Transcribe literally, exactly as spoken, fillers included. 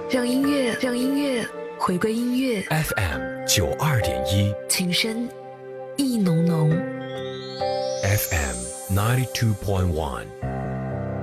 让音乐，让音乐回归音乐。 F M 九二点一， 情深意浓浓。 F M ninety two point one